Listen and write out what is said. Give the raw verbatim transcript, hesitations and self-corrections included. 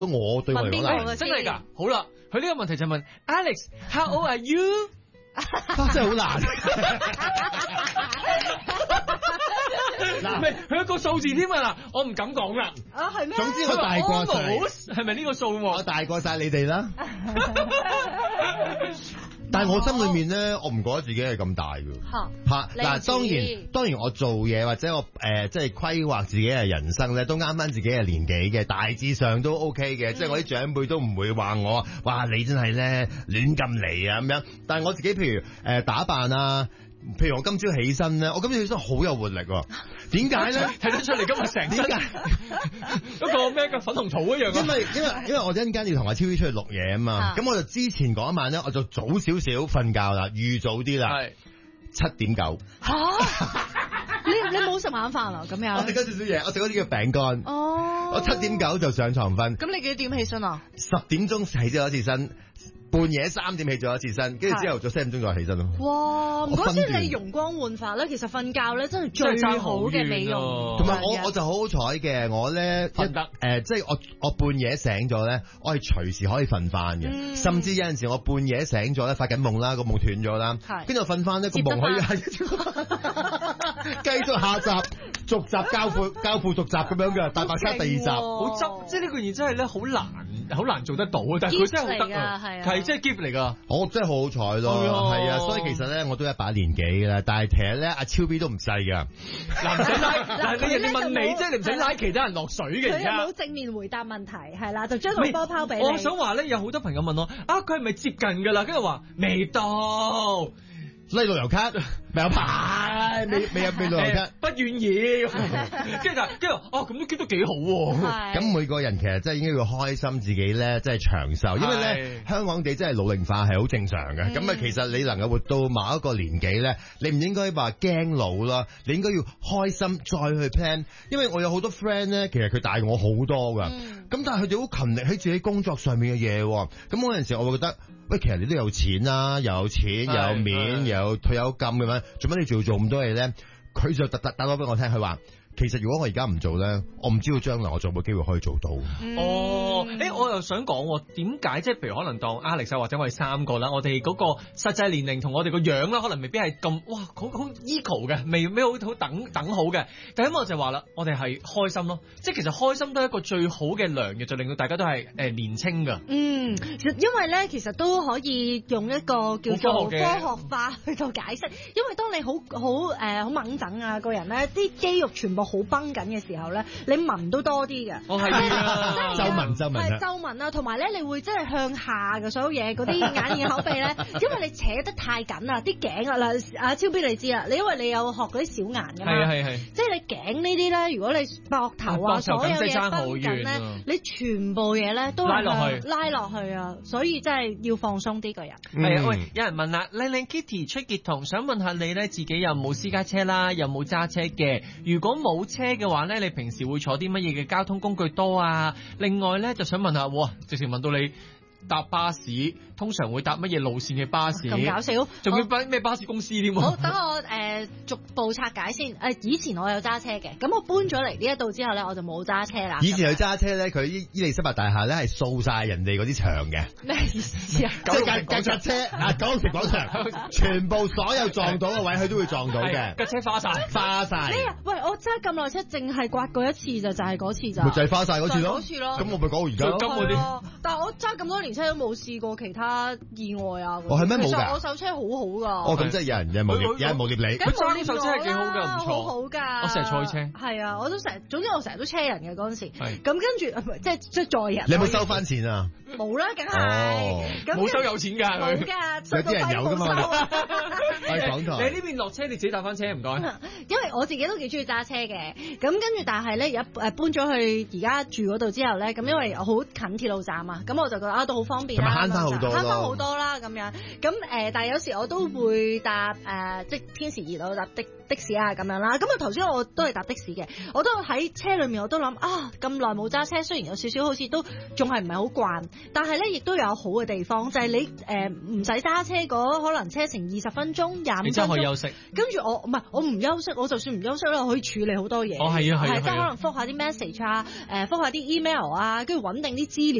我對我嚟講難。 真係㗎，好啦，佢呢個問題就問 Alex，How old are you？ 真係好難。 嗱，唔係佢有個數字添啊！嗱，我唔敢講啦。 啊，係咩？ 總之我大過晒， 係咪呢個數？ 我大過晒你哋啦。但係我心裏面咧，我唔覺得自己係咁大嘅。嚇嗱，當然當然我做嘢或者我誒、呃、即係規劃自己嘅人生咧，都啱翻自己嘅年紀嘅，大致上都 OK 嘅。嗯、即係我啲長輩都唔會話我，哇你真係咧亂咁嚟啊咁樣。但係我自己譬如誒、呃、打扮啊。譬如我今朝起身咧，我今朝起身好有活力喎。點解咧？ 睇得出嚟今日成身嗰個咩嘅粉紅草一樣。 因為因為因為我一陣間要同阿超 B 出去錄嘢啊嘛，咁我就之前嗰一晚咧，我就早少少瞓覺啦，預早啲啦，係七點九。 嚇！你你冇食晚飯啊？咁樣？ 我食咗少少嘢，我食咗啲叫餅乾。哦。我七點九就上床瞓。 咁你幾點起身啊？ 十點鐘起咗一次身。半夜三點起咗一次身，跟住之後再四點鐘再起身咯。 哇！唔怪之你容光煥發咧，其實瞓覺咧真係最好嘅美容。 同埋我我就好好彩嘅，我咧瞓得誒，即係我我半夜醒咗咧，我係隨時可以瞓翻嘅。嗯、甚至有陣時我半夜醒咗咧，發緊夢啦，個夢斷咗啦，跟住我瞓翻呢個夢可以係繼續下集續集交付交付續集咁樣嘅大白鯊第二集， 好執，即係呢個嘢真係咧好難好難做得到啊！但係佢真係好得啊，係即係 gift 嚟㗎。 我真係好好彩咯，係啊，所以其實咧我都一把年紀㗎啦，但係其實咧阿超 B 都唔細㗎。 嗱唔使拉，嗱你人哋問你即係你唔使拉其他人落水嘅而家。 佢冇正面回答問題，係啦，就將個波拋俾你。 我想話咧，有好多朋友問我啊，佢係咪接近㗎啦？跟住話未到。 呢路由卡未有牌，未未有未路由卡， 不願意。跟住就跟住哦，咁都 keep 得幾好喎。 咁每個人其實真係應該要開心自己咧，即係長壽，因為咧香港地真係老齡化係好正常嘅。咁啊、嗯，其實你能夠活到某一個年紀咧，你唔應該話驚老啦，你應該要開心再去 plan。因為我有好多 friend 咧，其實佢大我好多㗎，咁、嗯、但係佢哋好勤力喺自己工作上面嘅嘢。咁嗰陣時我會覺得，喂，其實你都有錢啦，又有錢又有面又有退休金咁樣，做乜你仲要做咁多嘢咧？佢就特特打咗俾我聽，佢話其實如果我而家唔做咧，我唔知道將來我仲有冇機會可以做到。 嗯、哦，誒、欸，我又想講點解即係譬如可能當 Alex 或者我哋三個啦，我哋嗰個實際年齡同我哋個樣啦，可能未必係咁哇，好好 equal 嘅，未未好好等等好嘅。但係咁我就話啦，我哋係開心咯，即係其實開心都係一個最好嘅良藥，就令到大家都係誒、呃、年青㗎。 嗯，因為咧其實都可以用一個叫做科學化去到解釋，因為當你好好誒好猛整啊個人咧，啲肌肉全部好繃緊嘅時候咧，你紋都多啲嘅。 哦係啊， 皺紋皺紋啊， 皺紋啊，同埋咧你會真係向下嘅所有嘢，嗰啲眼耳口鼻咧，因為你扯得太緊啦，啲頸啊嗱，阿超 B 你知啦，你因為你有學嗰啲小顏㗎嘛， 係係係， 即係你頸呢啲咧，如果你膊頭啊所有嘢繃緊咧，你全部嘢咧都拉落去拉落去啊，所以真係要放鬆啲個人。 係啊，喂，有人問啦，靚靚 Kitty 出結同，想問下你咧，自己有冇私家車啦，有冇揸車嘅？如果冇車嘅話咧，你平時會坐啲乜嘢嘅交通工具多啊？另外咧，就想問下，哇，直情問到你搭巴士，通常會搭乜嘢路線嘅巴士？ 咁搞笑， 仲要咩巴士公司添？ 好，等我誒、呃、逐步拆解先。誒、呃，以前我有揸車嘅，咁我搬咗嚟呢一度之後咧，我就冇揸車啦。 以前佢揸車咧，佢伊伊利沙伯大廈咧係掃晒人哋嗰啲牆嘅。 咩意思啊？ 即係架架車啊，九龍城廣場，全部所有撞到嘅位，佢都會撞到嘅。 架車花晒， 花晒。 哎呀，喂，我揸咁耐車，淨係刮過一次就就係、是、嗰次咋。 咪就係花晒嗰次咯。 嗰次咯。 咁我咪講而家金嗰啲。 但係我揸咁多年車都冇試過其他意外啊。 哦，係咩冇㗎？ 其實我手車好好㗎。 哦，咁即係有人有冇有人冇獵你。 咁揸呢手車係幾好㗎，唔錯。 好好㗎。 我成日坐車。 係啊，我都成日，總之我成日都車人嘅嗰陣時。 係。 咁跟住即係即係載人。 你有冇收翻錢啊？ 冇啦，梗係。 冇收有錢㗎佢。 冇㗎， 有啲人有㗎嘛。係港台。 你呢邊落車你自己搭翻車唔該。 因為我自己都幾中意揸車嘅，咁跟住但係咧而家誒搬咗去而家住嗰度之後咧，咁因為好近鐵路站啊，咁我就覺得啊都好方便啦， 慳翻好多，慳翻好多啦咁樣。咁誒、呃，但係有時我都會搭誒、呃，即係天時熱我搭的的士啊咁樣啦。咁啊頭先我都係搭的士嘅，我都喺車裏面我都諗啊，咁耐冇揸車，雖然有少少好似都仲係唔係好慣，但係咧亦都有好嘅地方，就係、是、你誒唔使揸車嗰可能車程二十分鐘、廿五分鐘，你真係可以休息。跟住我唔係我唔休息，我就算唔休息咧，我可以處理好多嘢。 哦係啊係啊， 即係可能覆下啲 message 啊，誒覆下啲 email 啊，跟住穩定啲資料。